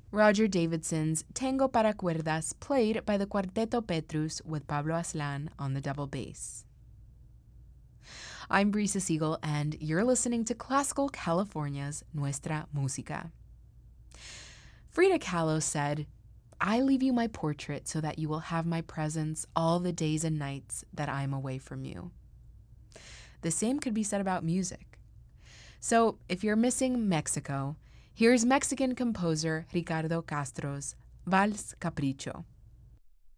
Roger Davidson's Tango para Cuerdas, played by the Cuarteto Petrus with Pablo Aslan on the double bass. I'm Brisa Siegel, and you're listening to Classical California's Nuestra Música. Frida Kahlo said, "I leave you my portrait so that you will have my presence all the days and nights that I'm away from you." The same could be said about music. So if you're missing Mexico, here's Mexican composer Ricardo Castro's Vals Capricho.